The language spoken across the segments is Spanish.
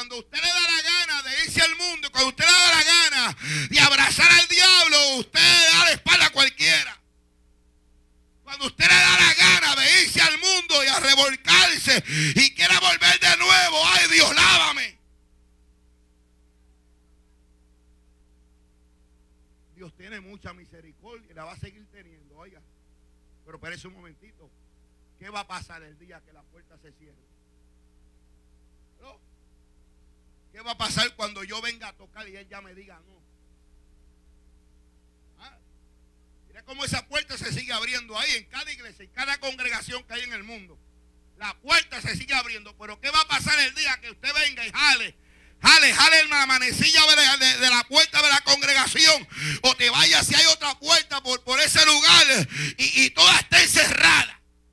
cuando usted le da la gana de irse al mundo, cuando usted le da la gana de abrazar al diablo, usted le da la espalda a cualquiera. Cuando usted le da la gana de irse al mundo y a revolcarse y quiere volver de nuevo, ay Dios, lávame. Dios tiene mucha misericordia y la va a seguir teniendo, oiga. Pero espérese un momentito. ¿Qué va a pasar el día que la puerta se cierre? ¿No? ¿Qué va a pasar cuando yo venga a tocar y él ya me diga no? ¿Ah? Mira cómo esa puerta se sigue abriendo ahí en cada iglesia, en cada congregación que hay en el mundo. La puerta se sigue abriendo. Pero ¿qué va a pasar el día que usted venga y jale la manecilla de la puerta de la congregación? O te vayas si hay otra puerta por ese lugar y toda está encerrada.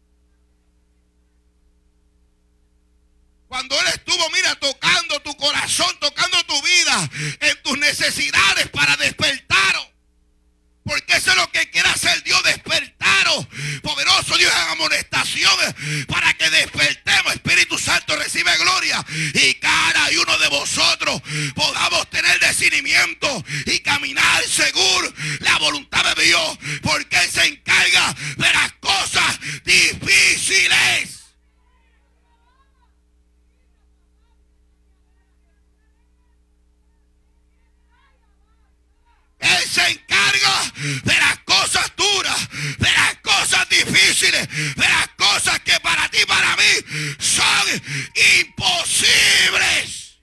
Cuando Él estuvo, mira, tocando tu corazón, tocando tu vida, en tus necesidades para despertaros. Porque eso es lo que quiere hacer Dios, despertaros. Poderoso Dios en amonestaciones para que despertemos. Espíritu Santo recibe gloria. Y cada uno de vosotros podamos tener discernimiento y caminar según la voluntad de Dios. Porque Él se encarga de las cosas difíciles. Él se encarga de las cosas duras, de las cosas difíciles, de las cosas que para ti y para mí son imposibles.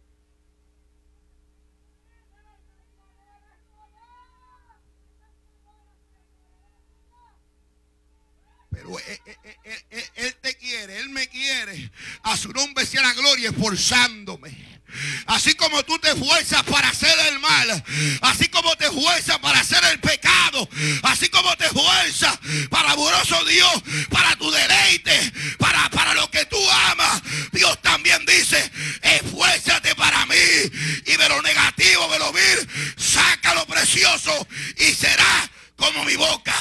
Pero Él te quiere, Él me quiere. A su nombre sea la gloria, esforzándome. Así como tú te esfuerzas para hacer el mal, así como te esfuerzas para hacer el pecado, así como te esfuerzas para, amoroso Dios, para tu deleite, para lo que tú amas, Dios también dice, esfuérzate para mí, y de lo negativo, de lo vil, saca lo precioso y será como mi boca.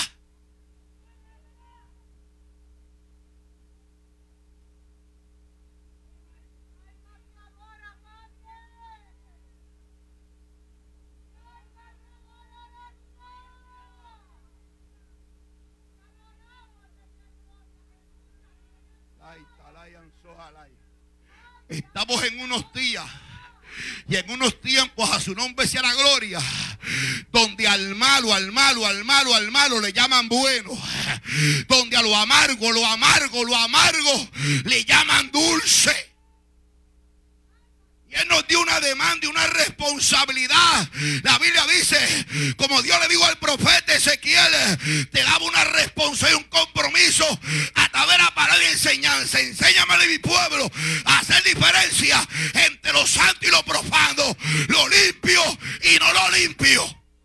Estamos en unos días y en unos tiempos, a su nombre sea la gloria, donde al malo le llaman bueno, donde a lo amargo le llaman dulce. Y Él nos dio una demanda y una responsabilidad. La Biblia dice, como Dios le dijo al profeta Ezequiel, te daba una responsabilidad y un compromiso a través de la palabra y enseñanza. Enséñame a mi pueblo a hacer diferencia entre lo santo y lo profano, lo limpio y no lo limpio.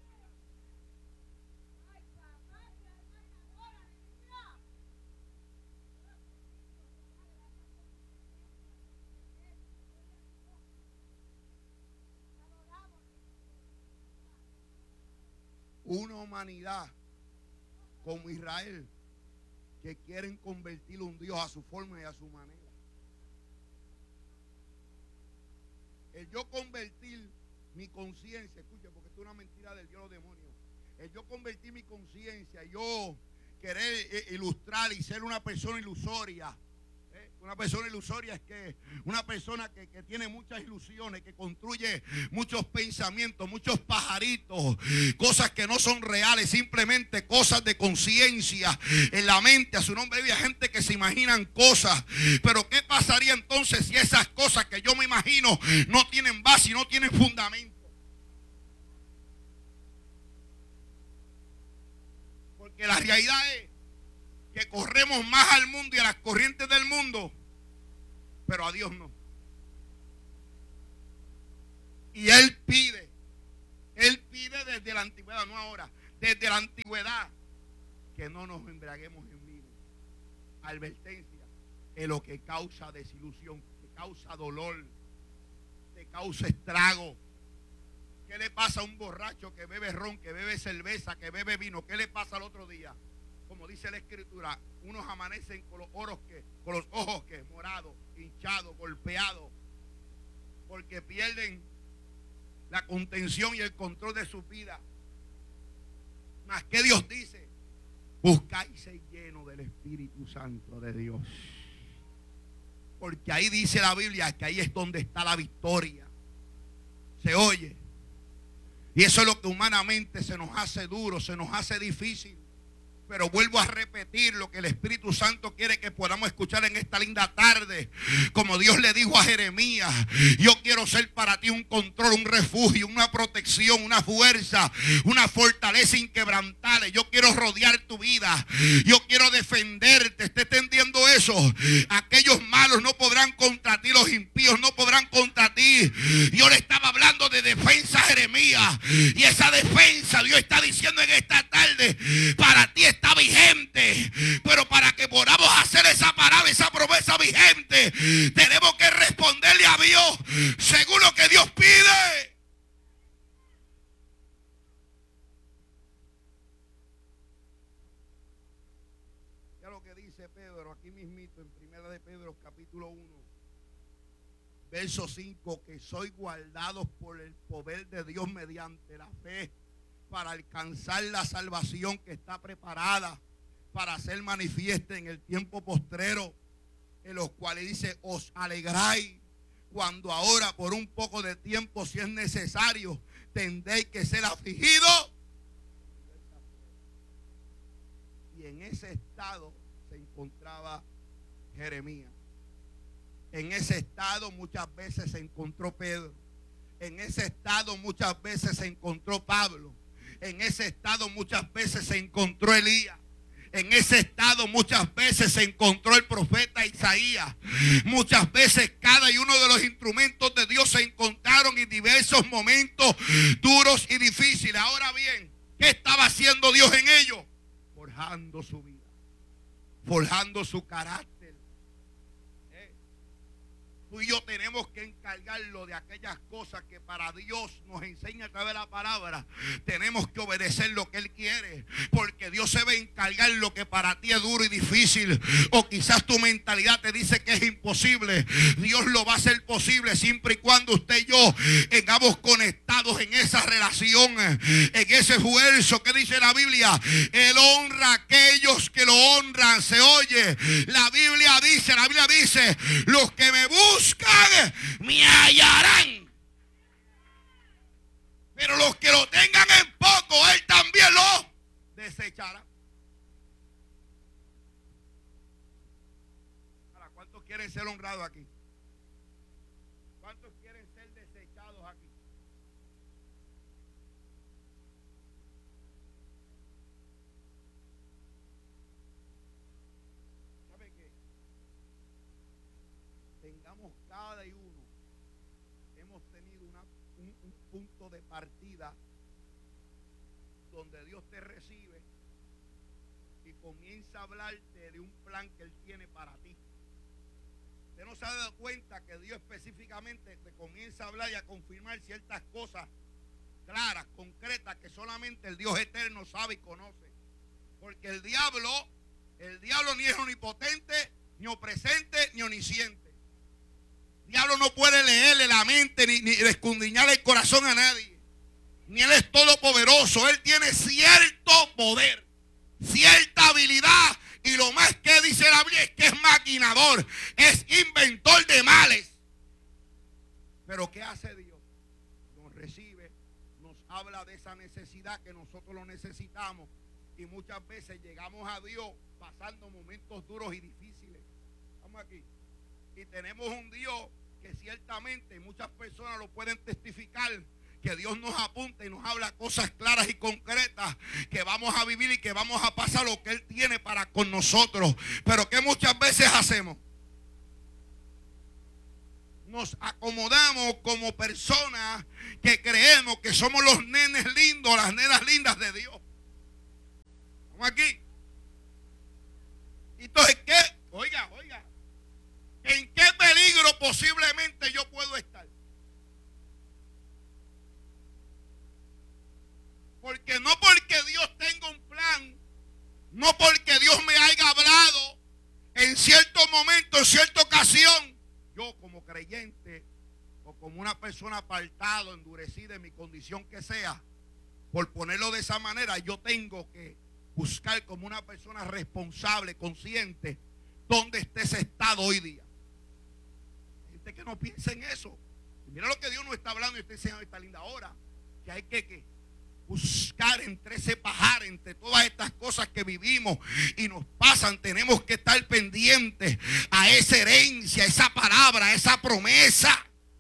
Una humanidad como Israel que quieren convertir un Dios a su forma y a su manera. El yo convertir mi conciencia, escucha, porque esto es una mentira del Dios de los demonios. El yo convertir mi conciencia, yo querer ilustrar y ser una persona ilusoria. Una persona ilusoria es que una persona que tiene muchas ilusiones, que construye muchos pensamientos, muchos pajaritos, cosas que no son reales, simplemente cosas de conciencia en la mente. A su nombre hay gente que se imaginan cosas. Pero ¿qué pasaría entonces si esas cosas que yo me imagino no tienen base y no tienen fundamento? Porque la realidad es que corremos más al mundo y a las corrientes del mundo, pero a Dios no. Y Él pide desde la antigüedad, no ahora, desde la antigüedad, que no nos embriaguemos en vino. Advertencia, es lo que causa desilusión, que causa dolor, que causa estrago. ¿Qué le pasa a un borracho que bebe ron, que bebe cerveza, que bebe vino? ¿Qué le pasa al otro día? Como dice la Escritura, unos amanecen con los ojos que morados, hinchados, golpeados. porque pierden la contención y el control de su vida. Mas que Dios dice: buscáis ser lleno del Espíritu Santo de Dios. Porque ahí dice la Biblia que ahí es donde está la victoria. Se oye. Y eso es lo que humanamente se nos hace duro, se nos hace difícil. Pero vuelvo a repetir lo que el Espíritu Santo quiere que podamos escuchar en esta linda tarde. Como Dios le dijo a Jeremías: yo quiero ser para ti un control, un refugio, una protección, una fuerza, una fortaleza inquebrantable. Yo quiero rodear tu vida. Yo quiero defenderte. ¿Está entendiendo eso? Aquellos malos no podrán contra ti, los impíos no podrán contra ti. Yo le estaba hablando de defensa a Jeremías. Y esa defensa Dios está diciendo en esta tarde: para ti está vigente, pero para que podamos hacer esa palabra, esa promesa vigente, tenemos que responderle a Dios según lo que Dios pide. Ya lo que dice Pedro aquí mismito en Primera de Pedro capítulo 1 verso 5, que soy guardados por el poder de Dios mediante la fe, para alcanzar la salvación que está preparada para ser manifiesta en el tiempo postrero, en los cuales dice: os alegráis cuando ahora por un poco de tiempo, si es necesario, tendréis que ser afligidos. Y en ese estado se encontraba Jeremías. En ese estado muchas veces se encontró Pedro. En ese estado muchas veces se encontró Pablo. En ese estado muchas veces se encontró Elías. En ese estado muchas veces se encontró el profeta Isaías. Muchas veces cada uno de los instrumentos de Dios se encontraron en diversos momentos duros y difíciles. Ahora bien, ¿qué estaba haciendo Dios en ellos? Forjando su vida, forjando su carácter. Tú y yo tenemos que encargarlo de aquellas cosas que para Dios nos enseña a través de la palabra. Tenemos que obedecer lo que Él quiere, porque Dios se va a encargar lo que para ti es duro y difícil, o quizás tu mentalidad te dice que es imposible. Dios lo va a hacer posible siempre y cuando usted y yo estemos conectados en esa relación, en ese esfuerzo que dice la Biblia. Él honra a aquellos que lo honran. Se oye, la Biblia dice, los que me buscan me hallarán, pero los que lo tengan en poco, Él también lo desechará. Ahora, ¿cuántos quieren ser honrados aquí? ¿Cuántos quieren ser desechados aquí? ¿Sabe qué? Tengamos cada uno, hemos tenido un punto de partida donde Dios te recibe y comienza a hablarte de un plan que Él tiene para ti. Usted no se ha dado cuenta que Dios específicamente te comienza a hablar y a confirmar ciertas cosas claras, concretas, que solamente el Dios eterno sabe y conoce. Porque el diablo ni es omnipotente, ni omnisciente, ni omnisciente. El diablo no puede leerle la mente ni escudriñar el corazón a nadie. Ni Él es todopoderoso. Él tiene cierto poder, cierta habilidad. Y lo más que dice la Biblia es que es maquinador, es inventor de males. Pero ¿qué hace Dios? Nos recibe, nos habla de esa necesidad que nosotros lo necesitamos. Y muchas veces llegamos a Dios pasando momentos duros y difíciles. Estamos aquí. Y tenemos un Dios que ciertamente muchas personas lo pueden testificar, que Dios nos apunta y nos habla cosas claras y concretas que vamos a vivir y que vamos a pasar lo que Él tiene para con nosotros. Pero que muchas veces hacemos, nos acomodamos como personas que creemos que somos los nenes lindos, las nenas lindas de Dios. Estamos aquí. Entonces, ¿qué? Oiga, ¿en qué peligro posiblemente yo puedo estar? Porque no porque Dios tenga un plan, no porque Dios me haya hablado en cierto momento, en cierta ocasión, yo como creyente o como una persona apartada, endurecida en mi condición que sea, por ponerlo de esa manera, yo tengo que buscar como una persona responsable, consciente, dónde está ese estado hoy día. Hay gente que no piensa en eso. Y mira lo que Dios nos está hablando y está enseñando esta linda hora, que hay que buscar entre ese pajar, entre todas estas cosas que vivimos y nos pasan. Tenemos que estar pendientes a esa herencia, a esa palabra, a esa promesa.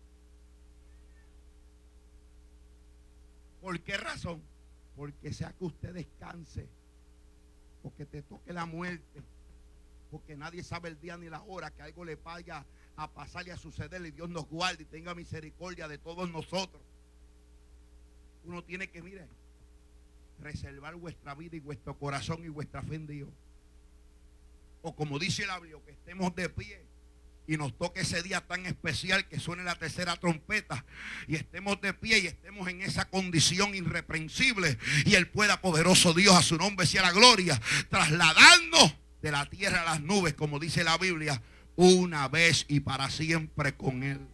¿Por qué razón? Porque sea que usted descanse, porque te toque la muerte, porque nadie sabe el día ni la hora que algo le vaya a pasar y a suceder, y Dios nos guarde y tenga misericordia de todos nosotros. Uno tiene que, mire, reservar vuestra vida y vuestro corazón y vuestra fe en Dios. O como dice la Biblia, que estemos de pie y nos toque ese día tan especial que suene la tercera trompeta y estemos de pie y estemos en esa condición irreprensible y Él pueda, poderoso Dios, a su nombre sea la gloria, trasladarnos de la tierra a las nubes, como dice la Biblia, una vez y para siempre con Él.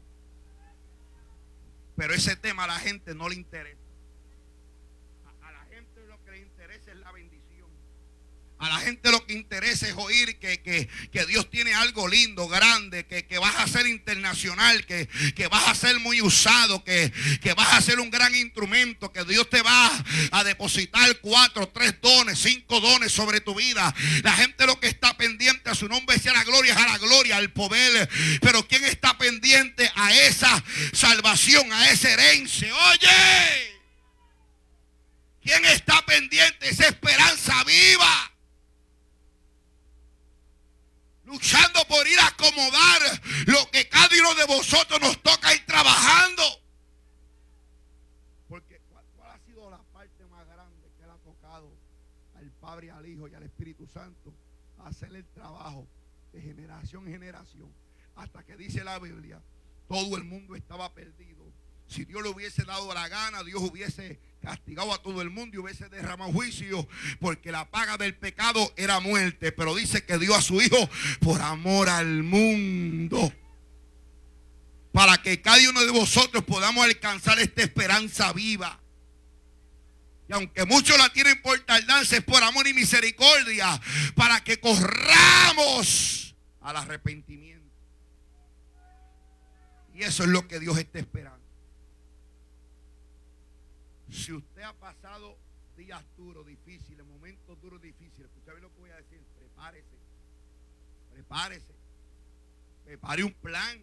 Pero ese tema a la gente no le interesa. A la gente lo que le interesa es la bendición. A la gente lo que interesa es oír que Dios tiene algo lindo, grande, que vas a ser internacional, que vas a ser muy usado, que vas a ser un gran instrumento, que Dios te va a depositar 4, 3 dones, 5 dones sobre tu vida. La gente lo que está pendiente, a su nombre sea la gloria, es a la gloria, al poder. Pero ¿quién está pendiente a esa salvación, a esa herencia? Oye, ¿quién está pendiente a esa esperanza viva? Luchando por ir a acomodar lo que cada uno de vosotros nos toca ir trabajando. Porque ¿cuál ha sido la parte más grande que Él ha tocado al Padre, al Hijo y al Espíritu Santo? Hacer el trabajo de generación en generación. Hasta que dice la Biblia, todo el mundo estaba perdido. Si Dios le hubiese dado la gana, Dios hubiese castigado a todo el mundo y hubiese derramado juicio, porque la paga del pecado era muerte. Pero dice que dio a su Hijo por amor al mundo, para que cada uno de vosotros podamos alcanzar esta esperanza viva. Y aunque muchos la tienen por tardanza, es por amor y misericordia, para que corramos al arrepentimiento. Y eso es lo que Dios está esperando. Si usted ha pasado días duros, difíciles, momentos duros, difíciles, usted ve lo que voy a decir, prepárese, prepare un plan,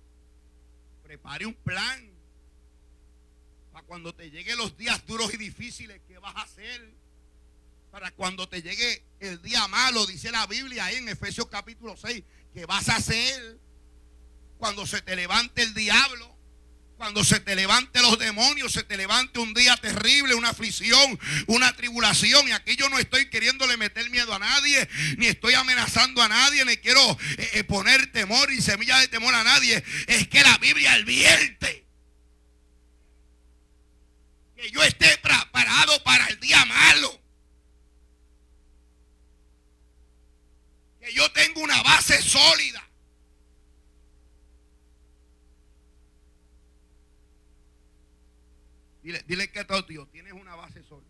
para cuando te lleguen los días duros y difíciles, ¿qué vas a hacer? Para cuando te llegue el día malo, dice la Biblia ahí en Efesios capítulo 6, ¿qué vas a hacer? Cuando se te levante el diablo, cuando se te levante los demonios, se te levante un día terrible, una aflicción, una tribulación. Y aquí yo no estoy queriéndole meter miedo a nadie, ni estoy amenazando a nadie, ni quiero poner temor y semilla de temor a nadie. Es que la Biblia advierte que yo esté preparado para el día malo, que yo tengo una base sólida. Dile que todo, tío, tienes una base sólida.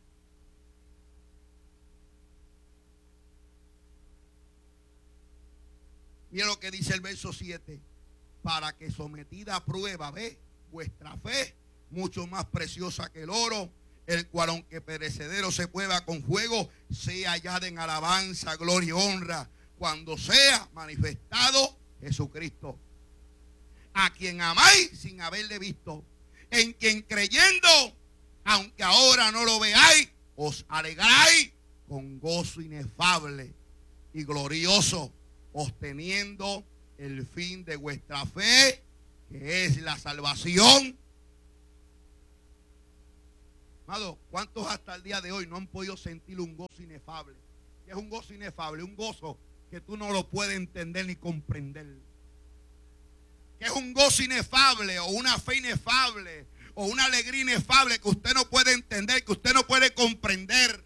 Mira lo que dice el verso 7. Para que sometida a prueba, ve, vuestra fe, mucho más preciosa que el oro, el cual aunque perecedero se prueba con fuego, sea hallada en alabanza, gloria y honra, cuando sea manifestado Jesucristo, a quien amáis sin haberle visto, en quien creyendo, aunque ahora no lo veáis, os alegráis con gozo inefable y glorioso, obteniendo el fin de vuestra fe, que es la salvación. Amado, ¿cuántos hasta el día de hoy no han podido sentir un gozo inefable? ¿Qué es un gozo inefable? Un gozo que tú no lo puedes entender ni comprender. Que es un gozo inefable, o una fe inefable, o una alegría inefable que usted no puede entender, que usted no puede comprender,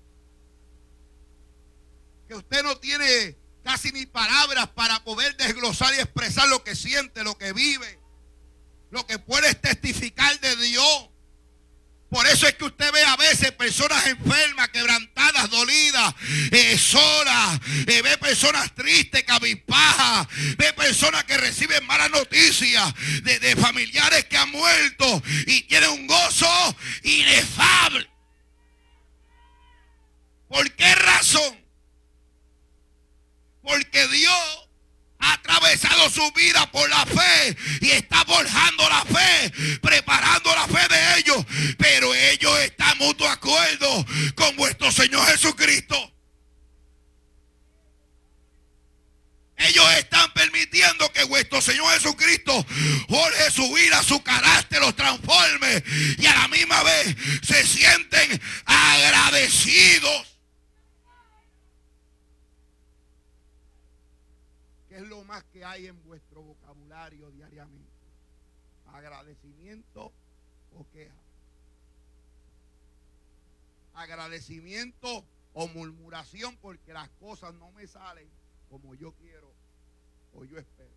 que usted no tiene casi ni palabras para poder desglosar y expresar lo que siente, lo que vive. Lo que puedes testificar de Dios. Por eso es que usted ve a veces personas enfermas, quebrantadas, dolidas, solas, ve personas tristes, cabizbajas, ve personas que reciben malas noticias de familiares que han muerto y tienen un gozo inefable. ¿Por qué razón? Porque Dios ha atravesado su vida por la fe y está forjando la fe, preparando la fe de ellos. Pero ellos están en mutuo acuerdo con vuestro Señor Jesucristo. Ellos están permitiendo que vuestro Señor Jesucristo forje su vida, su carácter, los transforme. Y a la misma vez se sienten agradecidos. ¿Qué es lo más que hay en vuestro vocabulario diariamente? ¿Agradecimiento o queja? ¿Agradecimiento o murmuración porque las cosas no me salen como yo quiero o yo espero?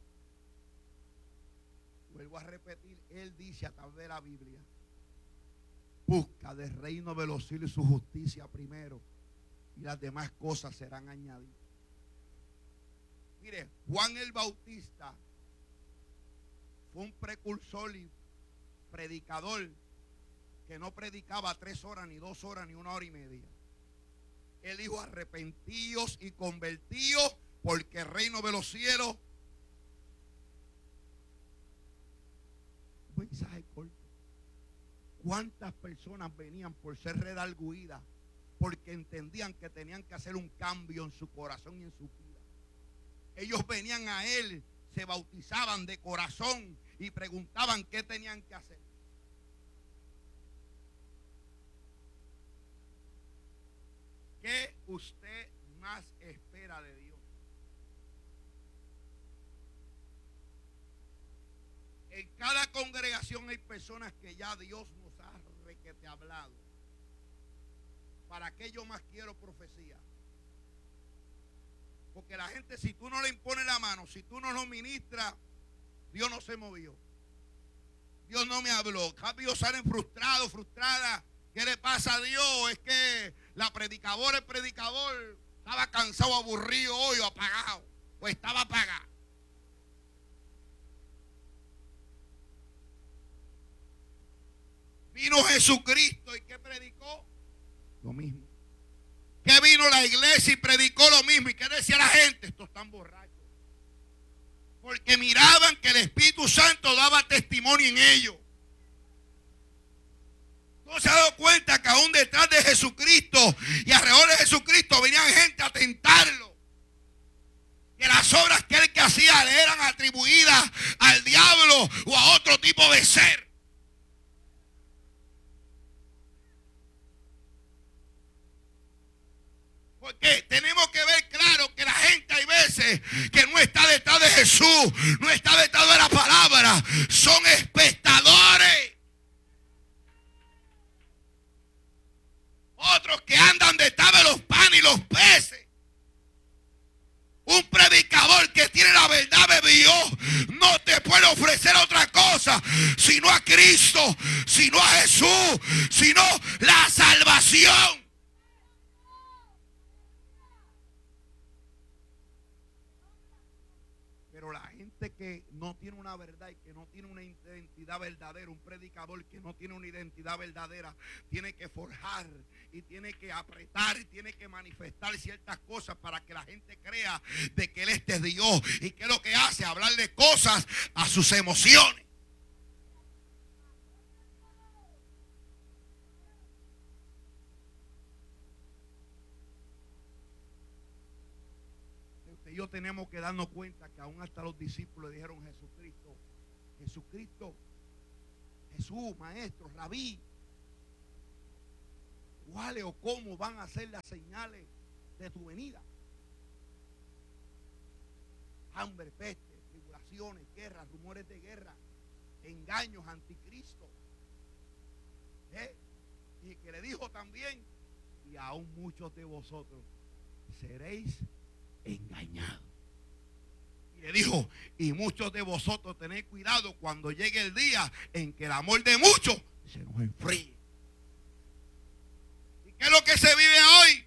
Vuelvo a repetir, Él dice a través de la Biblia: busca del reino de los cielos y su justicia primero, y las demás cosas serán añadidas. Mire, Juan el Bautista fue un precursor y predicador que no predicaba 3 horas, ni 2 horas, ni 1 hora y media. Él dijo: arrepentíos y convertíos, porque el reino de los cielos. Un mensaje corto. ¿Cuántas personas venían por ser redarguidas porque entendían que tenían que hacer un cambio en su corazón y en su vida? Ellos venían a Él, se bautizaban de corazón y preguntaban qué tenían que hacer. ¿Qué usted más espera de Dios? En cada congregación hay personas que ya Dios nos ha requete hablado. ¿Para qué yo más quiero profecía? Porque la gente, si tú no le impones la mano, si tú no lo ministras, Dios no se movió. Dios no me habló. Ellos salen frustrados, frustradas. ¿Qué le pasa a Dios? Es que la predicadora, el predicador, estaba cansado, aburrido hoy o apagado. O estaba apagado. Vino Jesucristo y ¿qué predicó? Lo mismo. Que vino la iglesia y predicó lo mismo. ¿Y qué decía la gente? Estos están borrachos. Porque miraban que el Espíritu Santo daba testimonio en ellos. ¿No se ha dado cuenta que aún detrás de Jesucristo y alrededor de Jesucristo venían gente a tentarlo? Que las obras que él hacía le eran atribuidas al diablo o a otro tipo de ser. Porque tenemos que ver claro que la gente hay veces que no está detrás de Jesús, no está detrás de la palabra, son espectadores. Otros que andan detrás de los panes y los peces. Un predicador que tiene la verdad de Dios no te puede ofrecer otra cosa sino a Cristo, sino a Jesús, sino la salvación. Pero la gente que no tiene una verdad y que no tiene una identidad verdadera, un predicador que no tiene una identidad verdadera, tiene que forjar y tiene que apretar y tiene que manifestar ciertas cosas para que la gente crea de que Él es de Dios. ¿Y qué es lo que hace? Hablarle cosas a sus emociones. Usted y yo tenemos que darnos cuenta que aún hasta los discípulos le dijeron: Jesucristo, Jesucristo, Jesús, maestro, rabí, ¿cuáles o cómo van a ser las señales de tu venida? Hambre, peste, tribulaciones, guerras, rumores de guerra, engaños, anticristo. Y que le dijo también: y aún muchos de vosotros seréis engañados. Y le dijo, y muchos de vosotros tened cuidado cuando llegue el día en que el amor de muchos se nos enfríe. ¿Y qué es lo que se vive hoy?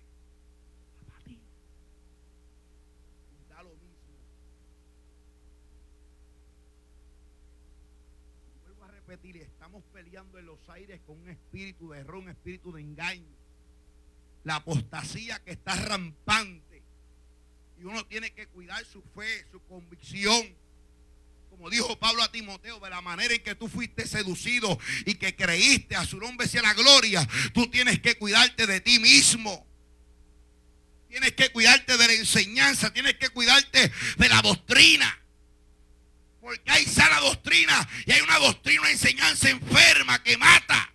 Da lo mismo. Vuelvo a repetir, estamos peleando en los aires con un espíritu de error, un espíritu de engaño. La apostasía que está rampante. Y uno tiene que cuidar su fe, su convicción. Como dijo Pablo a Timoteo, de la manera en que tú fuiste seducido y que creíste, a su nombre sea la gloria, tú tienes que cuidarte de ti mismo. Tienes que cuidarte de la enseñanza, tienes que cuidarte de la doctrina. Porque hay sana doctrina y hay una doctrina, una enseñanza enferma que mata.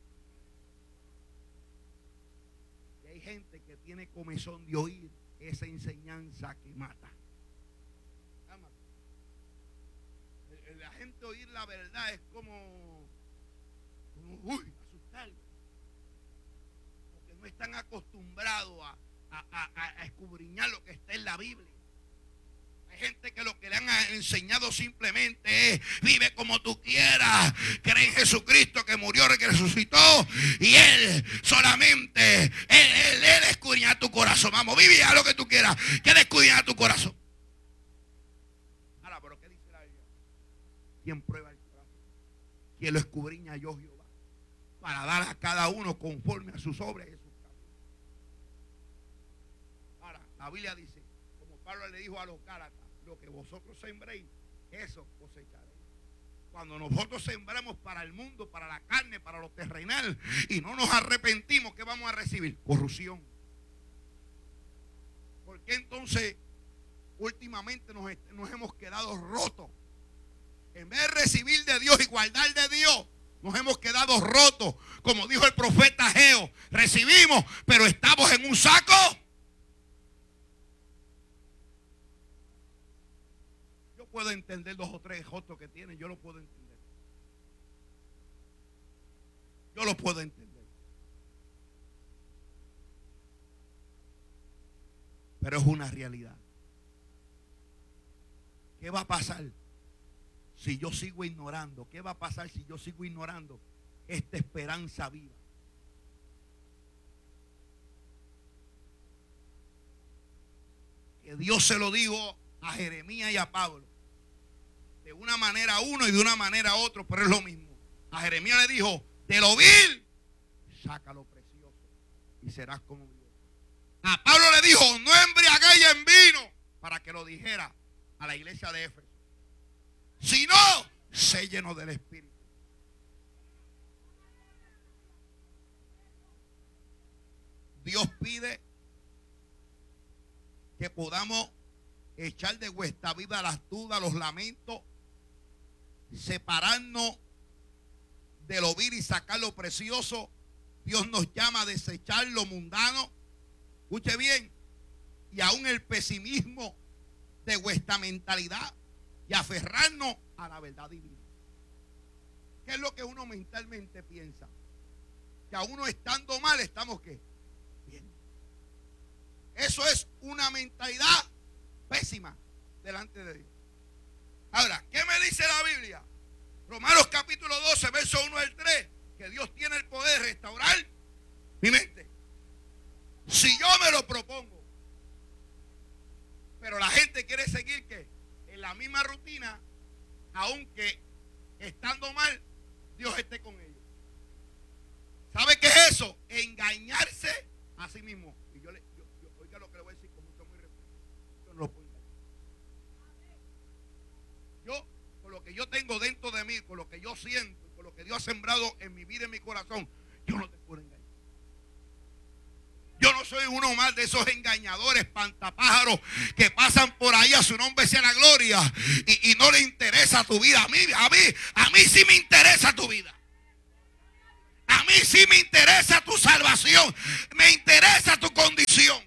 Y hay gente que tiene comezón de oír esa enseñanza que mata. La gente oír la verdad es como asustar. Porque no están acostumbrados a escudriñar lo que está en la Biblia. Hay gente que lo que le han enseñado simplemente es: vive como tú quieras, cree en Jesucristo que murió, que resucitó, y Él solamente, Él escudriña tu corazón. Vamos, vive a lo que tú quieras, que Él escudriña tu corazón. Ahora, pero ¿qué dice la Biblia? ¿Quién prueba el corazón? ¿Quién lo escudriña? Yo, Jehová, para dar a cada uno conforme a sus obras y sus caminos. Ahora, la Biblia dice, como Pablo le dijo a los Gálatas, lo que vosotros sembréis, eso cosecharéis. Cuando nosotros sembramos para el mundo, para la carne, para lo terrenal, y no nos arrepentimos, ¿qué vamos a recibir? Corrupción. ¿Por qué entonces últimamente nos hemos quedado rotos? En vez de recibir de Dios y guardar de Dios, nos hemos quedado rotos. Como dijo el profeta Ageo, recibimos, pero estamos en un saco. Puedo entender 2 o 3 jotos que tienen, yo lo puedo entender. Yo lo puedo entender. Pero es una realidad. ¿Qué va a pasar si yo sigo ignorando? ¿Qué va a pasar si yo sigo ignorando esta esperanza viva? Que Dios se lo dijo a Jeremías y a Pablo. De una manera uno y de una manera otro, pero es lo mismo. A Jeremías le dijo: de lo vil, saca lo precioso y serás como Dios. A Pablo le dijo: no embriaguéis en vino, para que lo dijera a la iglesia de Éfeso. Sino, sé lleno del Espíritu. Dios pide que podamos echar de vuestra vida las dudas, los lamentos, separarnos de lo vil y sacar lo precioso. Dios nos llama a desechar lo mundano. Escuche bien. Y aún el pesimismo de vuestra mentalidad y aferrarnos a la verdad divina. ¿Qué es lo que uno mentalmente piensa? Que a uno estando mal estamos ¿qué? Bien. Eso es una mentalidad pésima delante de Dios. Ahora, ¿qué me dice la Biblia? Romanos capítulo 12, verso 1 al 3, que Dios tiene el poder de restaurar mi mente. Si yo me lo propongo. Pero la gente quiere seguir ¿qué? En la misma rutina, aunque estando mal, Dios esté con ellos. ¿Sabe qué es eso? Engañarse a sí mismo. Y yo oiga lo que le voy a decir con mucho muy respeto. Yo no lo puedo engañar. Yo, con lo que yo tengo dentro de mí, con lo que yo siento, con lo que Dios ha sembrado en mi vida, en mi corazón, yo no te puedo engañar. Yo no soy uno más de esos engañadores, espantapájaros que pasan por ahí, a su nombre sea la gloria, y no le interesa tu vida. A mí sí me interesa tu vida. A mí sí me interesa tu salvación. Me interesa tu condición.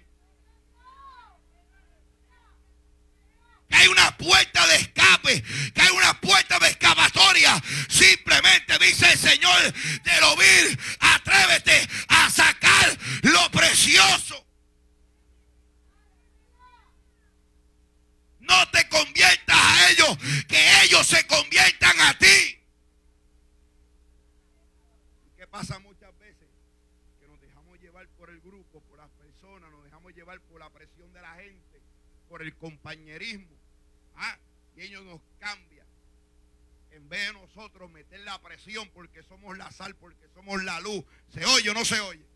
Que hay una puerta de escape, que hay una puerta de escapatoria. Simplemente dice el Señor: de lo vil, atrévete a sacar lo precioso. No te conviertas llevar por el grupo, por las personas, nos dejamos llevar por la presión de la gente, por el compañerismo. Y ellos nos cambian. En vez de nosotros meter la presión porque somos la sal, porque somos la luz. ¿Se oye o no se oye?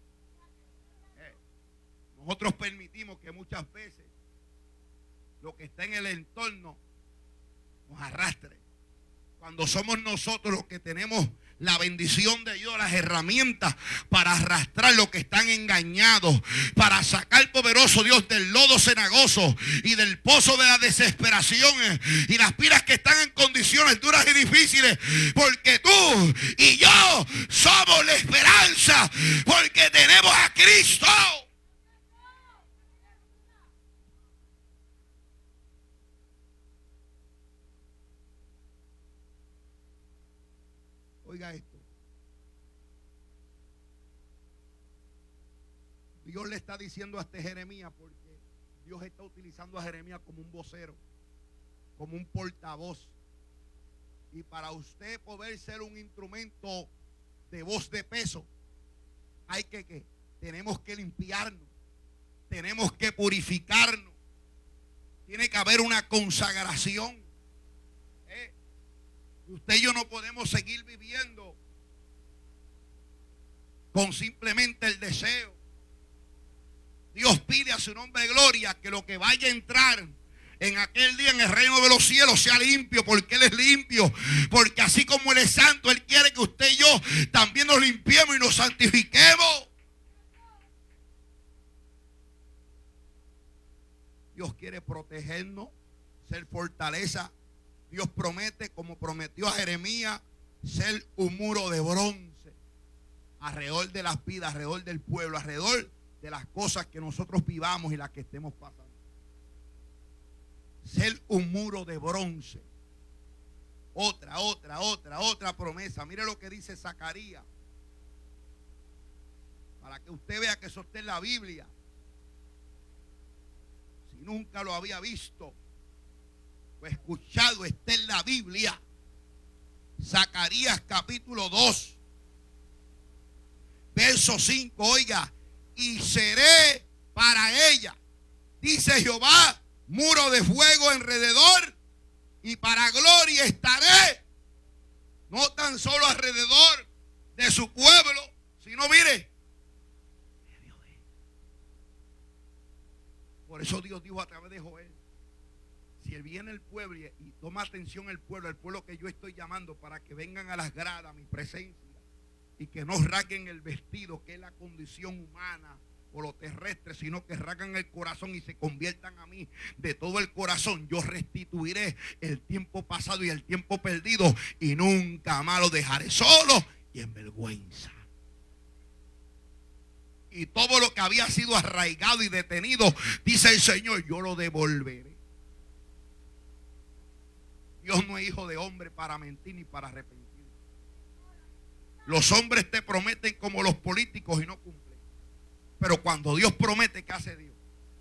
Nosotros permitimos que muchas veces lo que está en el entorno nos arrastre. Cuando somos nosotros los que tenemos la bendición de Dios, las herramientas para arrastrar los que están engañados, para sacar poderoso Dios del lodo cenagoso y del pozo de la desesperación y las pilas que están en condiciones duras y difíciles, porque tú y yo somos la esperanza, porque tenemos a Cristo. Oiga esto. Dios le está diciendo a este Jeremías, porque Dios está utilizando a Jeremías como un vocero, como un portavoz. Y para usted poder ser un instrumento de voz de peso, hay que tenemos que limpiarnos, tenemos que purificarnos, tiene que haber una consagración. Usted y yo no podemos seguir viviendo con simplemente el deseo. Dios pide a su nombre de gloria que lo que vaya a entrar en aquel día en el reino de los cielos sea limpio, porque Él es limpio. Porque así como Él es santo, Él quiere que usted y yo también nos limpiemos y nos santifiquemos. Dios quiere protegernos, ser fortaleza. Dios promete, como prometió a Jeremías, ser un muro de bronce alrededor de las vidas, alrededor del pueblo, alrededor de las cosas que nosotros vivamos y las que estemos pasando. Ser un muro de bronce. Otra promesa. Mire lo que dice Zacarías, para que usted vea que eso está en la Biblia. Si nunca lo había visto o escuchado, está en la Biblia. Zacarías capítulo 2, verso 5. Oiga, y seré para ella, dice Jehová, muro de fuego alrededor, y para gloria estaré, no tan solo alrededor de su pueblo, sino mire, por eso Dios dijo a través de Joel, si viene el pueblo y toma atención el pueblo que yo estoy llamando para que vengan a las gradas a mi presencia y que no rasguen el vestido, que es la condición humana o lo terrestre, sino que rasgan el corazón y se conviertan a mí de todo el corazón, yo restituiré el tiempo pasado y el tiempo perdido y nunca más lo dejaré solo y en vergüenza. Y todo lo que había sido arraigado y detenido, dice el Señor, yo lo devolveré. Dios no es hijo de hombre para mentir ni para arrepentir. Los hombres te prometen como los políticos y no cumplen. Pero cuando Dios promete, ¿qué hace Dios?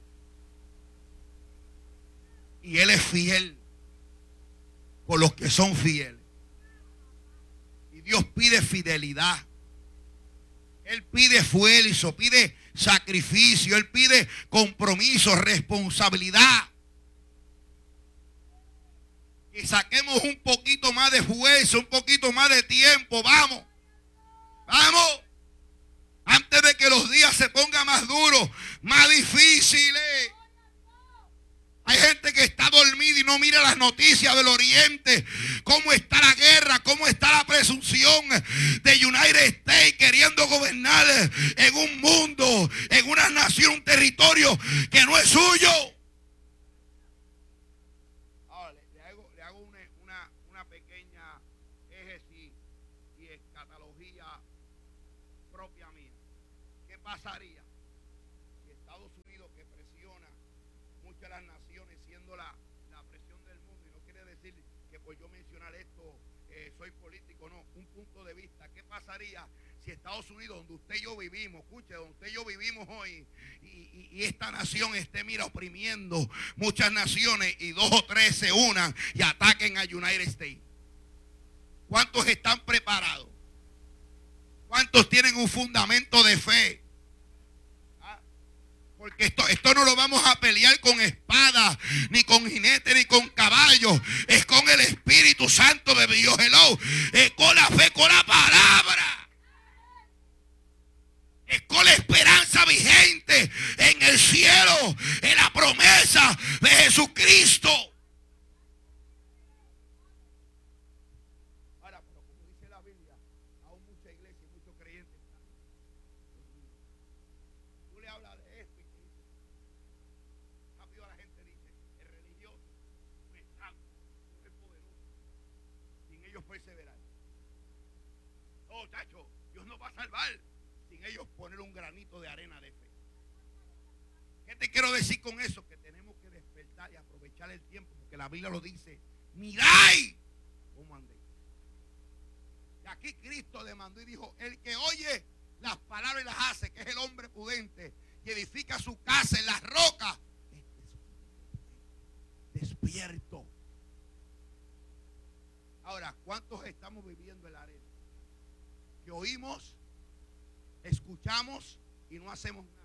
Y Él es fiel con los que son fieles. Y Dios pide fidelidad. Él pide esfuerzo, pide sacrificio, Él pide compromiso, responsabilidad. Y saquemos un poquito más de esfuerzo, un poquito más de tiempo. Vamos. Vamos. Antes de que los días se pongan más duros, más difíciles. Hay gente que está dormida y no mira las noticias del Oriente. Cómo está la guerra, cómo está la presunción de United States queriendo gobernar en un mundo, en una nación, un territorio que no es suyo. Ahora, le hago una pequeña exégesis y escatología propia mía. ¿Qué pasaría si Estados Unidos, que presiona muchas las naciones, siendo la presión del mundo, y no quiere decir que por yo mencionar esto soy político, no, un punto de vista? ¿Qué pasaría si Estados Unidos, donde usted y yo vivimos, escuche, donde usted y yo vivimos hoy, y esta nación esté, mira, oprimiendo muchas naciones y 2 o 3 se unan y ataquen a United States? ¿Cuántos están preparados? ¿Cuántos tienen un fundamento de fe? Porque esto no lo vamos a pelear con espada, ni con jinete, ni con caballos. Es con el Espíritu Santo de Dios. Hello. Es con la fe, con la palabra. Es con la esperanza vigente en el cielo, en la promesa de Jesucristo. Ahora, pero como dice la Biblia, aún mucha iglesia y muchos creyentes están. Tú le hablas de esto y te dice, rápido la gente dice, el religioso no es santo, no es poderoso, sin ellos perseverar. No, chacho, Dios nos va a salvar sin ellos poner un granito de arena de fe. ¿Qué te quiero decir con eso? Que tenemos que despertar y aprovechar el tiempo, porque la Biblia lo dice, mirad cómo andéis. Y aquí Cristo le mandó y dijo, el que oye las palabras y las hace, que es el hombre prudente, y edifica su casa en las rocas, es despierto. Ahora, ¿cuántos estamos viviendo en la arena? Que oímos, escuchamos y no hacemos nada.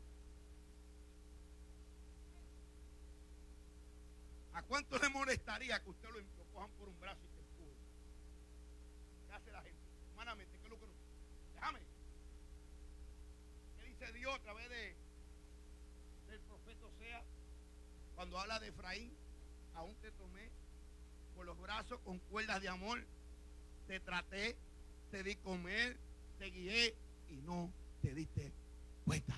¿A cuánto le molestaría que usted lo cojan por un brazo y te empujen? ¿Qué hace la gente? Humanamente, ¿qué es lo que no? Déjame. ¿Qué dice Dios a través del profeta Oseas? Cuando habla de Efraín, aún te tomé por los brazos con cuerdas de amor, te traté, te di comer, te guié y no te diste cuenta.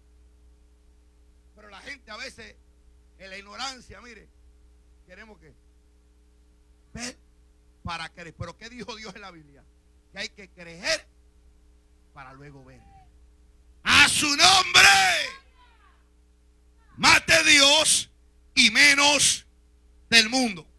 Pero la gente a veces en la ignorancia, mire, queremos que ver para creer. Pero ¿qué dijo Dios en la Biblia? Que hay que creer para luego ver. A su nombre, más de Dios y menos del mundo.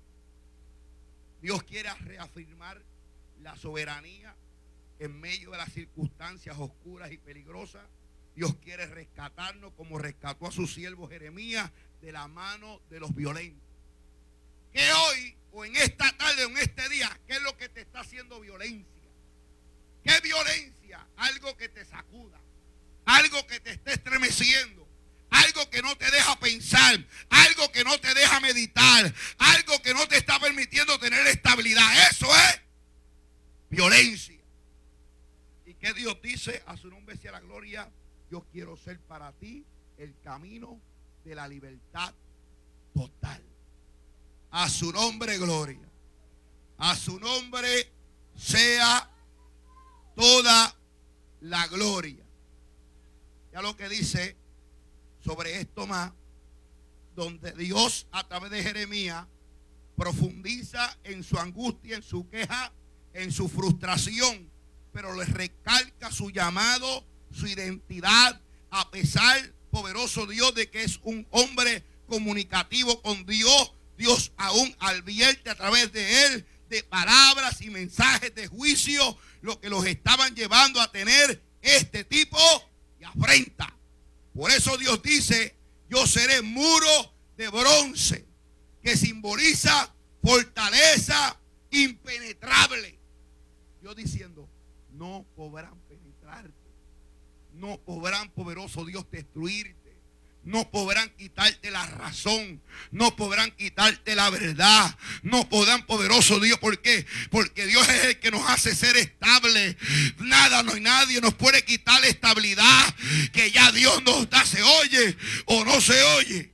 Dios quiere reafirmar la soberanía en medio de las circunstancias oscuras y peligrosas. Dios quiere rescatarnos como rescató a su siervo Jeremías de la mano de los violentos. Que hoy, o en esta tarde, o en este día, ¿qué es lo que te está haciendo violencia? ¿Qué violencia? Algo que te sacuda, algo que te esté estremeciendo, algo que no te deja pensar, algo que no te deja meditar, algo que no te está permitiendo tener estabilidad. Eso es violencia. ¿Y qué Dios dice? A su nombre sea la gloria. Yo quiero ser para ti el camino de la libertad total. A su nombre, gloria. A su nombre sea toda la gloria. Ya lo que dice sobre esto más, donde Dios a través de Jeremías profundiza en su angustia, en su queja, en su frustración, pero le recalca su llamado, su identidad, a pesar, poderoso Dios, de que es un hombre comunicativo con Dios. Dios aún advierte a través de él de palabras y mensajes de juicio, lo que los estaban llevando a tener este tipo de afrenta. Por eso Dios dice, yo seré muro de bronce, que simboliza fortaleza impenetrable. Dios diciendo, no podrán penetrarte, no podrán, poderoso Dios, destruirte. No podrán quitarte la razón, no podrán quitarte la verdad, no podrán, poderoso Dios. ¿Por qué? Porque Dios es el que nos hace ser estables. Nada, no hay nadie nos puede quitar la estabilidad que ya Dios nos da. ¿Se oye o no se oye?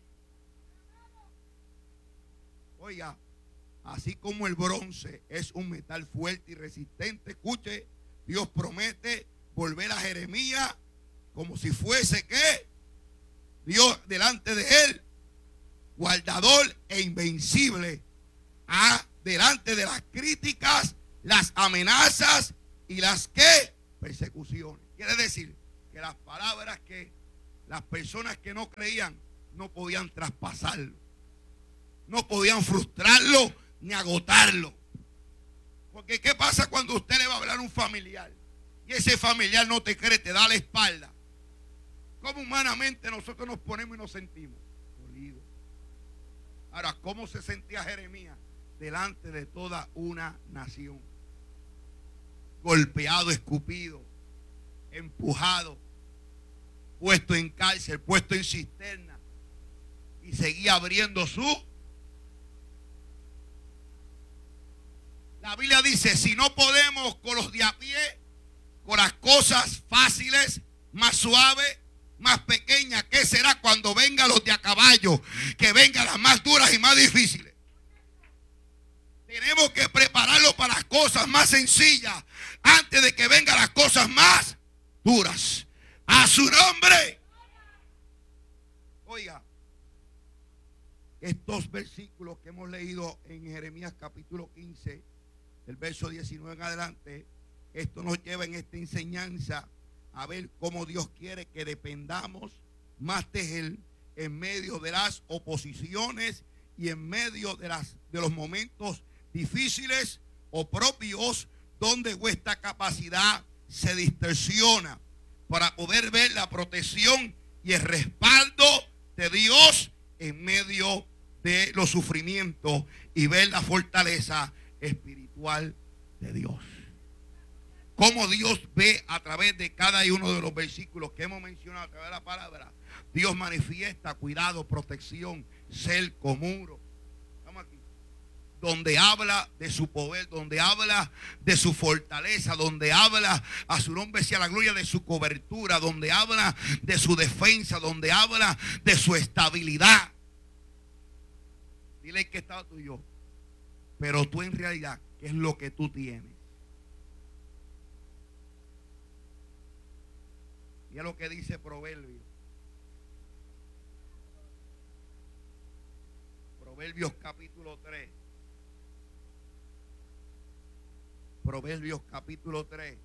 Oiga, así como el bronce es un metal fuerte y resistente, escuche, Dios promete volver a Jeremías como si fuese, ¿qué? Dios delante de él, guardador e invencible, delante de las críticas, las amenazas y las persecuciones. Quiere decir que las palabras que las personas que no creían no podían traspasarlo, no podían frustrarlo ni agotarlo. Porque ¿qué pasa cuando usted le va a hablar a un familiar y ese familiar no te cree, te da la espalda? ¿Cómo humanamente nosotros nos ponemos y nos sentimos? Dolidos. Ahora, ¿cómo se sentía Jeremías delante de toda una nación? Golpeado, escupido, empujado, puesto en cárcel, puesto en cisterna, y seguía abriendo su. La Biblia dice, si no podemos con los de a pie, con las cosas fáciles, más suaves, más pequeñas, ¿qué será cuando vengan los de a caballo? Que vengan las más duras y más difíciles. Tenemos que prepararlo para las cosas más sencillas antes de que vengan las cosas más duras. A su nombre. Oiga, estos versículos que hemos leído en Jeremías capítulo 15, del verso 19 en adelante, esto nos lleva en esta enseñanza a ver cómo Dios quiere que dependamos más de Él en medio de las oposiciones y en medio de los momentos difíciles o propios donde vuestra capacidad se distorsiona, para poder ver la protección y el respaldo de Dios en medio de los sufrimientos y ver la fortaleza espiritual de Dios. Cómo Dios ve a través de cada uno de los versículos que hemos mencionado, a través de la palabra. Dios manifiesta cuidado, protección, cerco, muro. Estamos aquí. Donde habla de su poder, donde habla de su fortaleza, donde habla, a su nombre sea la gloria, de su cobertura, donde habla de su defensa, donde habla de su estabilidad. Dile que está tuyo. Pero tú en realidad, ¿qué es lo que tú tienes? Mira lo que dice Proverbios. Proverbios capítulo 3. Proverbios capítulo 3.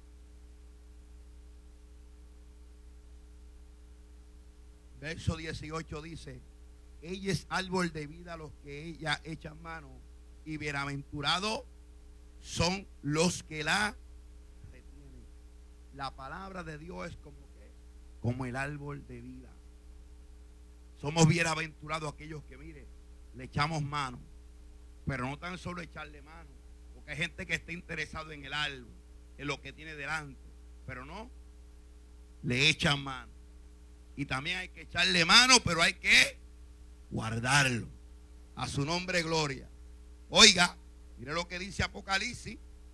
Verso 18 dice: ella es árbol de vida a los que ella echan mano, y bienaventurados son los que la retienen. La palabra de Dios es como el árbol de vida. Somos bienaventurados aquellos que, mire, le echamos mano, pero no tan solo echarle mano, porque hay gente que está interesado en el árbol, en lo que tiene delante, pero no le echan mano. Y también hay que echarle mano, pero hay que guardarlo. A su nombre, gloria. Oiga, mire lo que dice Apocalipsis.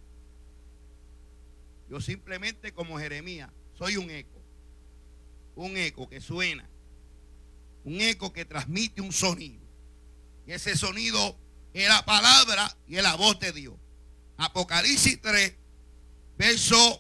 Yo simplemente, como Jeremías, soy un eco. Un eco que suena. Un eco que transmite un sonido. Y ese sonido es la palabra y es la voz de Dios. Apocalipsis 3, verso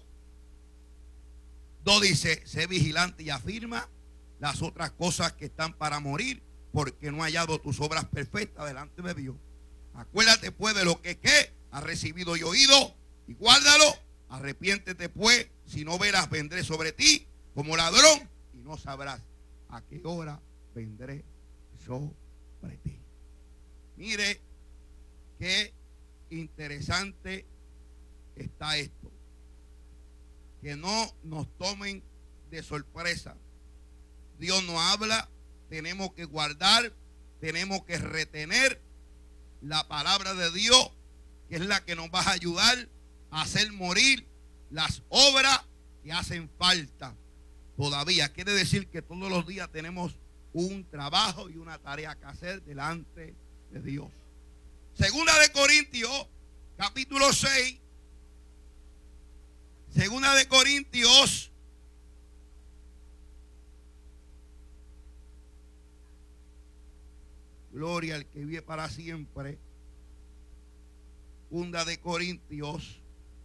2 dice: sé vigilante y afirma las otras cosas que están para morir, porque no he hallado tus obras perfectas delante de Dios. Acuérdate pues de lo que has recibido y oído, y guárdalo. Arrepiéntete pues, si no verás, vendré sobre ti como ladrón, y no sabrás a qué hora vendré sobre ti. Mire qué interesante está esto. Que no nos tomen de sorpresa. Dios nos habla, tenemos que guardar, tenemos que retener la palabra de Dios, que es la que nos va a ayudar a hacer morir las obras que hacen falta todavía. Quiere decir que todos los días tenemos un trabajo y una tarea que hacer delante de Dios. Segunda de Corintios, capítulo 6. Segunda de Corintios, gloria al que vive para siempre. Segunda de Corintios,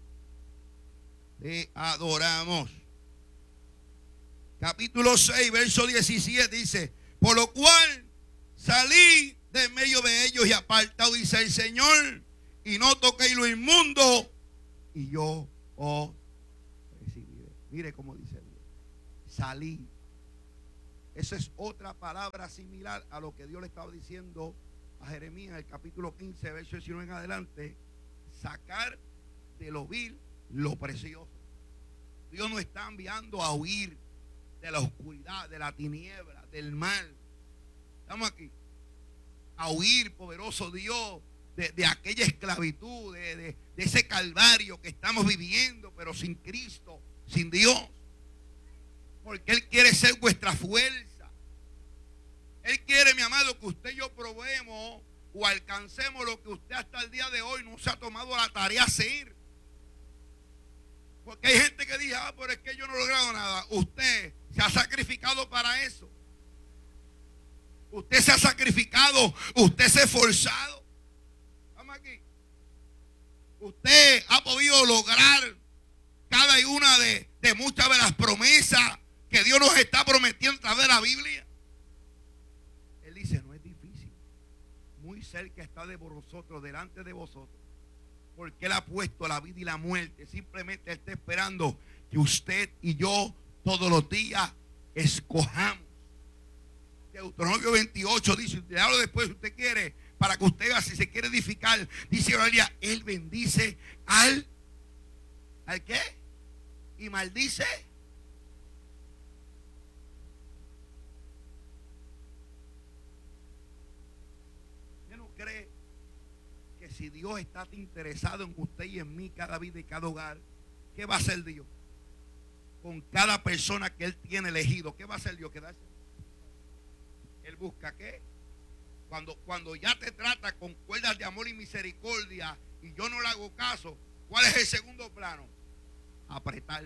te adoramos. Capítulo 6, verso 17 dice: por lo cual salí de medio de ellos y apartado, dice el Señor, y no toquéis lo inmundo, y yo os recibiré. Mire cómo dice Dios: salí. Esa es otra palabra similar a lo que Dios le estaba diciendo a Jeremías en el capítulo 15, verso 19 en adelante. Sacar de lo vil lo precioso. Dios nos está enviando a huir de la oscuridad, de la tiniebla, del mal. Estamos aquí. A huir, poderoso Dios, de aquella esclavitud, de ese calvario que estamos viviendo, pero sin Cristo, sin Dios. Porque Él quiere ser vuestra fuerza. Él quiere, mi amado, que usted y yo probemos o alcancemos lo que usted hasta el día de hoy no se ha tomado la tarea de hacer. Porque hay gente que dice, pero es que yo no he logrado nada. Usted se ha sacrificado para eso. Usted se ha sacrificado. Usted se ha esforzado. Vamos aquí. Usted ha podido lograr cada una de muchas de las promesas que Dios nos está prometiendo a través de la Biblia. Él dice, no es difícil. Muy cerca está de vosotros, delante de vosotros. Porque Él ha puesto la vida y la muerte. Simplemente Él está esperando que usted y yo todos los días escojamos. Deuteronomio 28 dice, le hablo después si usted quiere, para que usted vea si se quiere edificar. Dice Biblia, Él bendice ¿al qué? Y maldice. ¿Usted no cree que si Dios está interesado en usted y en mí, cada vida y cada hogar, qué va a hacer Dios? Con cada persona que Él tiene elegido, ¿qué va a hacer Dios? Quedarse. Él busca ¿qué? Cuando ya te trata con cuerdas de amor y misericordia y yo no le hago caso, ¿cuál es el segundo plano? Apretar.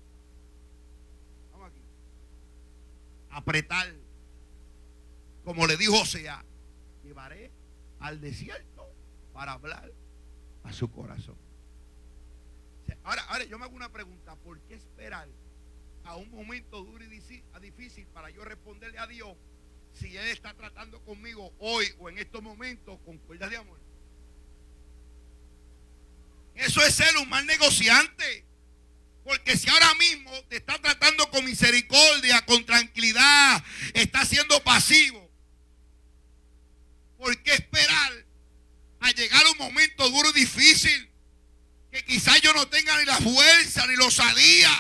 Vamos aquí. Apretar. Como le dijo Osea, llevaré al desierto para hablar a su corazón. Ahora yo me hago una pregunta. ¿Por qué esperar a un momento duro y difícil para yo responderle a Dios si Él está tratando conmigo hoy o en estos momentos con cuerdas de amor? Eso es ser un mal negociante. Porque si ahora mismo te está tratando con misericordia, con tranquilidad, está siendo pasivo, ¿por qué esperar a llegar a un momento duro y difícil que quizás yo no tenga ni la fuerza ni la osadía?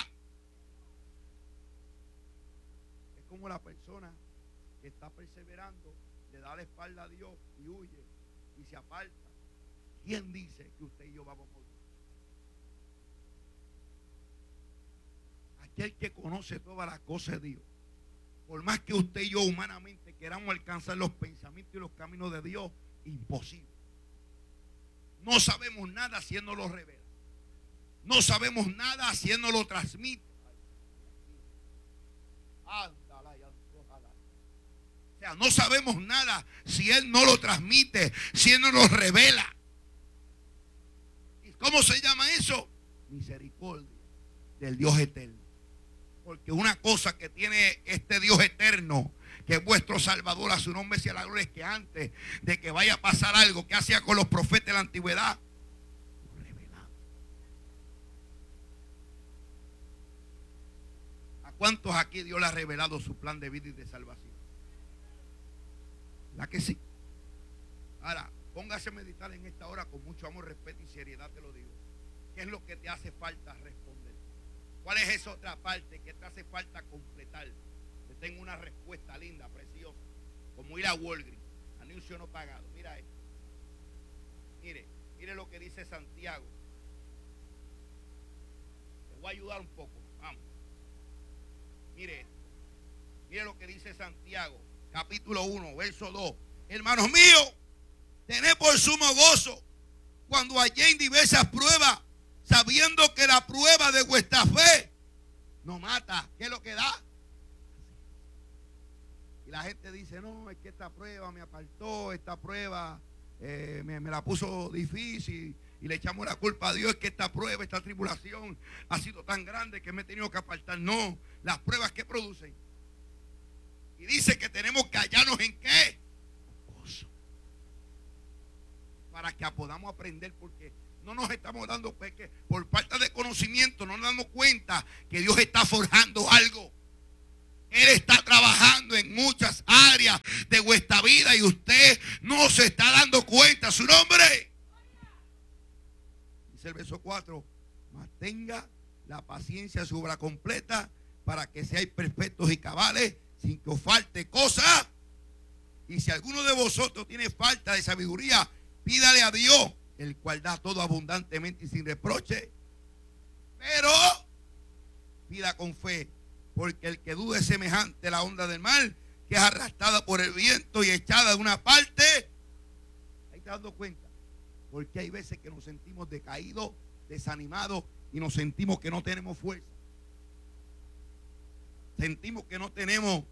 Es como la persona que está perseverando, le da la espalda a Dios y huye y se aparta. ¿Quién dice que usted y yo vamos a morir? Aquel que conoce todas las cosas de Dios, por más que usted y yo humanamente queramos alcanzar los pensamientos y los caminos de Dios, imposible. No sabemos nada si Él no lo revela. No sabemos nada si Él no lo transmite. O sea, no sabemos nada si Él no lo transmite, si Él no lo revela. ¿Y cómo se llama eso? Misericordia del Dios eterno. Porque una cosa que tiene este Dios eterno, que es vuestro Salvador, a su nombre sea la gloria, es que antes de que vaya a pasar algo que hacía con los profetas de la antigüedad, revelado. ¿A cuántos aquí Dios le ha revelado su plan de vida y de salvación? ¿La que sí? Ahora, póngase a meditar en esta hora con mucho amor, respeto y seriedad, te lo digo. ¿Qué es lo que te hace falta responder? ¿Cuál es esa otra parte que te hace falta completar? Te tengo una respuesta linda, preciosa. Como ir a Walgreens, anuncio no pagado. Mira esto. Mire lo que dice Santiago. Te voy a ayudar un poco. Vamos. Mire lo que dice Santiago, capítulo 1, verso 2. Hermanos míos, tened por sumo gozo cuando halléis diversas pruebas, sabiendo que la prueba de vuestra fe no mata. ¿Qué es lo que da? Y la gente dice, no, es que esta prueba me apartó, esta prueba me la puso difícil, y le echamos la culpa a Dios, que esta prueba, esta tribulación ha sido tan grande que me he tenido que apartar. No, las pruebas que producen. Y dice que tenemos que hallarnos en ¿qué? Gozo. Para que podamos aprender, porque no nos estamos dando, porque por falta de conocimiento no nos damos cuenta que Dios está forjando algo. Él está trabajando en muchas áreas de vuestra vida y usted no se está dando cuenta. Su nombre. Dice el verso 4. Mas tenga la paciencia su obra completa para que seáis perfectos y cabales sin que os falte cosa. Y si alguno de vosotros tiene falta de sabiduría, pídale a Dios, el cual da todo abundantemente y sin reproche, pero pida con fe, Porque el que duda es semejante a la onda del mar, que es arrastrada por el viento y echada de una parte. Ahí te dando cuenta. Porque hay veces que nos sentimos decaídos, desanimados y nos sentimos que no tenemos fuerza. Sentimos que no tenemos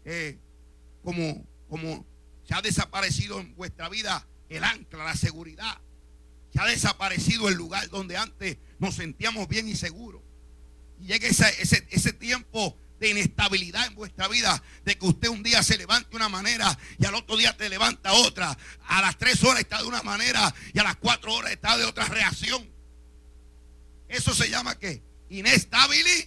como se ha desaparecido en vuestra vida el ancla, la seguridad. Se ha desaparecido el lugar donde antes nos sentíamos bien y seguros. Y llega ese tiempo de inestabilidad en vuestra vida, de que usted un día se levante de una manera y al otro día te levanta otra. A las 3 horas está de una manera y a las 4 horas está de otra reacción. Eso se llama ¿qué? Inestabilidad.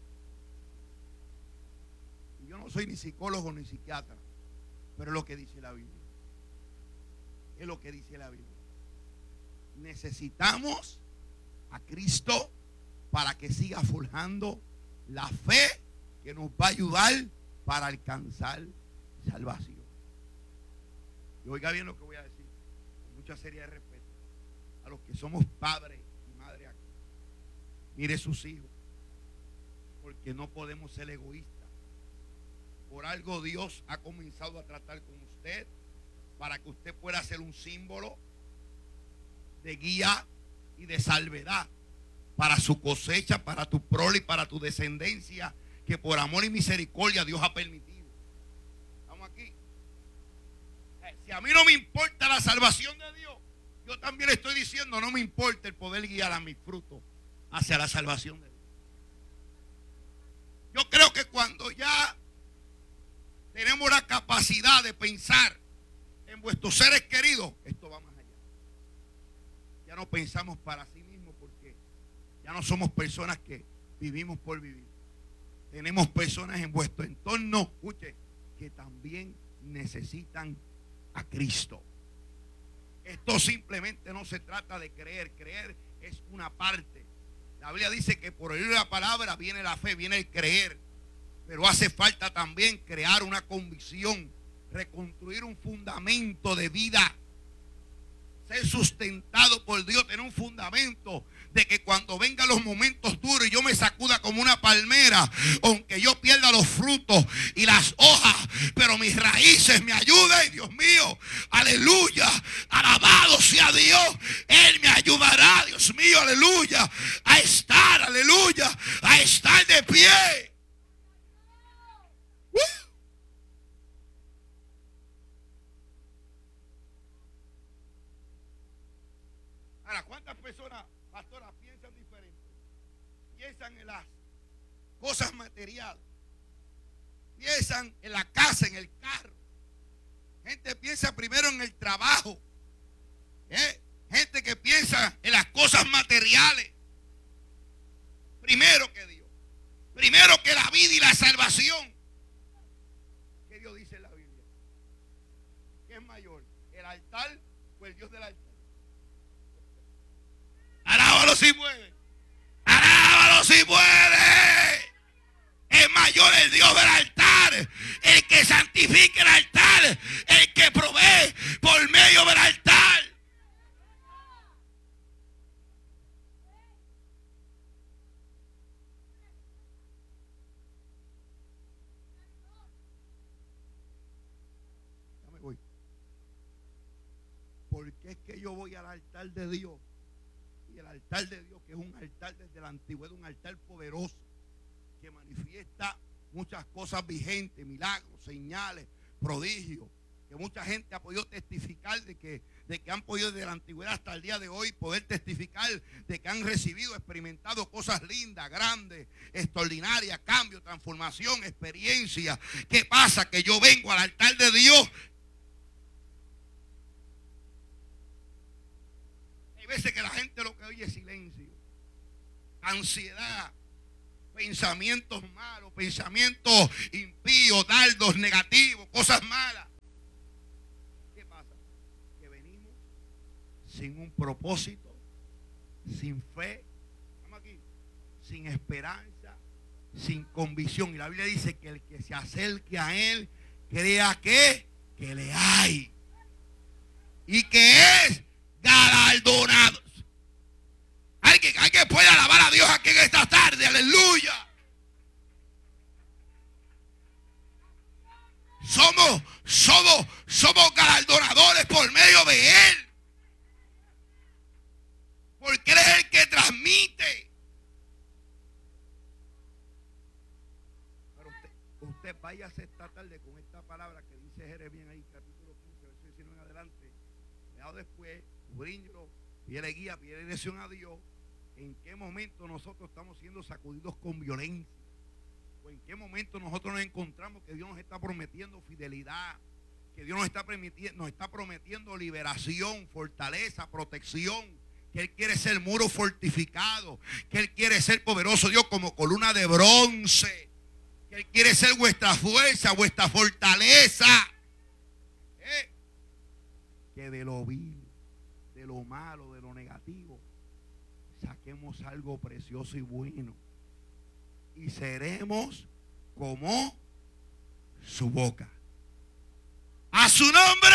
Y yo no soy ni psicólogo ni psiquiatra, pero es lo que dice la Biblia. Es lo que dice la Biblia. Necesitamos a Cristo para que siga forjando la fe que nos va a ayudar para alcanzar salvación. Y oiga bien lo que voy a decir, con mucha seriedad y respeto, a los que somos padres y madres aquí. Mire sus hijos, porque no podemos ser egoístas. Por algo Dios ha comenzado a tratar con usted para que usted pueda ser un símbolo de guía y de salvedad para su cosecha, para tu prole y para tu descendencia, que por amor y misericordia Dios ha permitido. Estamos aquí. Si a mí no me importa la salvación de Dios, yo también le estoy diciendo, no me importa el poder guiar a mis frutos hacia la salvación de Dios. Yo creo que cuando ya tenemos la capacidad de pensar en vuestros seres queridos, esto va más allá. Ya no pensamos para sí mismos, porque ya no somos personas que vivimos por vivir. Tenemos personas en vuestro entorno, escuche, que también necesitan a Cristo. Esto simplemente no se trata de creer. Creer es una parte. La Biblia dice que por oír la palabra viene la fe, viene el creer. Pero hace falta también crear una convicción, reconstruir un fundamento de vida, ser sustentado por Dios, tener un fundamento de que cuando vengan los momentos duros y yo me sacuda como una palmera, aunque yo pierda los frutos y las hojas, pero mis raíces me ayuden. Dios mío, aleluya, alabado sea Dios, Él me ayudará, Dios mío, aleluya, a estar, aleluya, a estar de pie. Ahora, ¿cuántas personas, pastora, piensan diferente? Piensan en las cosas materiales. Piensan en la casa, en el carro. Gente piensa primero en el trabajo. Gente que piensa en las cosas materiales. Primero que Dios. Primero que la vida y la salvación. ¿Qué Dios dice en la Biblia? ¿Qué es mayor? ¿El altar o el Dios del altar? Alábalo si puede. Alábalo si puede. Es mayor el Dios del altar, el que santifica el altar, el que provee por medio del altar. Ya me voy. Porque es que yo voy al altar de Dios. Y el altar de Dios, que es un altar desde la antigüedad, un altar poderoso, que manifiesta muchas cosas vigentes, milagros, señales, prodigios, que mucha gente ha podido testificar de que han podido desde la antigüedad hasta el día de hoy poder testificar de que han recibido, experimentado cosas lindas, grandes, extraordinarias, cambio, transformación, experiencia. ¿Qué pasa? Que yo vengo al altar de Dios. Hay veces que la gente lo que oye es silencio, ansiedad, pensamientos malos, pensamientos impíos, dardos negativos, cosas malas. ¿Qué pasa? Que venimos sin un propósito, sin fe, estamos aquí, sin esperanza, sin convicción. Y la Biblia dice que el que se acerque a Él crea que le hay y que es galardonado. Alguien puede alabar a Dios aquí en esta tarde, aleluya. Somos galardonadores por medio de Él. Porque Él es el que transmite. Pero usted váyase esta tarde con esta palabra que dice Jeremías ahí, capítulo 15, verso 19 en adelante. Veado después, bríñalo, pídele guía, pídele dirección a Dios. ¿En qué momento nosotros estamos siendo sacudidos con violencia? ¿O en qué momento nosotros nos encontramos que Dios nos está prometiendo fidelidad? Que Dios nos está prometiendo liberación, fortaleza, protección. Que Él quiere ser muro fortificado. Que Él quiere ser poderoso Dios como columna de bronce. Que Él quiere ser vuestra fuerza, vuestra fortaleza. Que de lo vil, de lo malo, de lo negativo, saquemos algo precioso y bueno. Y seremos como su boca. A su nombre,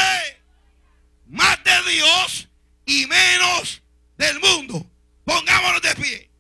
más de Dios y menos del mundo. Pongámonos de pie.